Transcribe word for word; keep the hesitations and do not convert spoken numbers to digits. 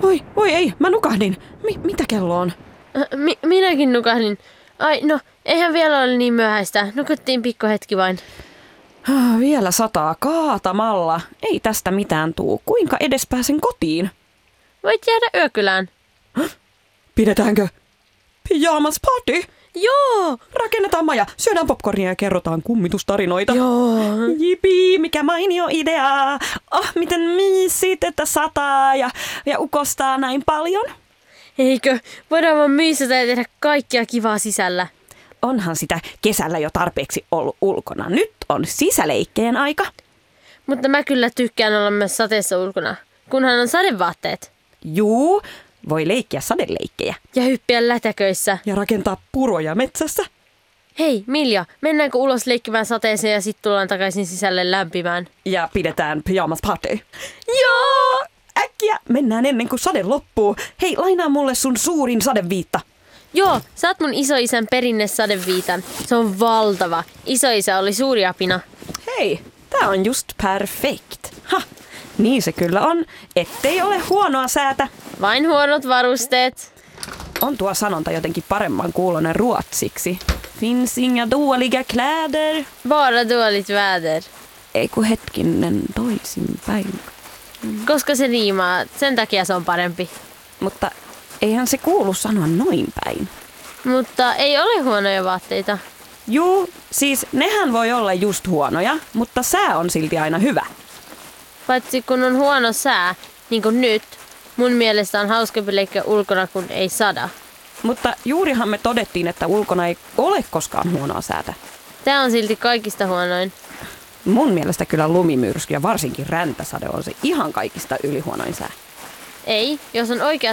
Voi, voi ei, mä nukahdin. Mi- mitä kello on? Mi- minäkin nukahdin. Ai no, eihän vielä ole niin myöhäistä. Nukuttiin pikkuhetki vain. Ah, vielä sataa kaatamalla. Ei tästä mitään tuu. Kuinka edes pääsen kotiin? Voit jäädä yökylään. Pidetäänkö pyjamas party? Joo! Rakennetaan maja, syödään popcornia ja kerrotaan kummitustarinoita. Joo. Jipi, mikä mainio idea. Oh, miten miisit, että sataa ja, ja ukostaa näin paljon. Eikö? Voidaan vaan myissätä ja tehdä kaikkea kivaa sisällä. Onhan sitä kesällä jo tarpeeksi ollut ulkona. Nyt on sisäleikkeen aika. Mutta mä kyllä tykkään olla myös sateessa ulkona, kunhan on sadevaatteet. Juu, voi leikkiä sadeleikkejä. Ja hyppiä lätäköissä. Ja rakentaa puroja metsässä. Hei, Milja, mennäänkö ulos leikkimään sateeseen ja sitten tullaan takaisin sisälle lämpimään? Ja pidetään pyjamas party. Joo! Äkkiä mennään ennen kuin sade loppuu. Hei, lainaa mulle sun suurin sadeviitta. Joo, saat mun isoisän perinnesadeviitan. Se on valtava. Isoisä oli suuri apina. Hei, tää on just perfect. Ha, niin se kyllä on, ettei ole huonoa säätä. Vain huonot varusteet. On tuo sanonta jotenkin paremman kuulonen ruotsiksi. Finns inga dåliga kläder. Bara dåligt väder. Ei kun hetkinen, toisinpäin. Koska se riimaa, sen takia se on parempi. Mutta eihän se kuulu sanoa noin päin. Mutta ei ole huonoja vaatteita. Juu, siis nehän voi olla just huonoja, mutta sää on silti aina hyvä. Paitsi kun on huono sää, niin kuin nyt, mun mielestä on hauskempi leikkiä ulkona, kun ei sada. Mutta juurihan me todettiin, että ulkona ei ole koskaan huonoa säätä. Tää on silti kaikista huonoin. Mun mielestä kyllä lumimyrsky ja varsinkin räntäsade on se ihan kaikista ylihuonoin sää. Ei, jos on oikeat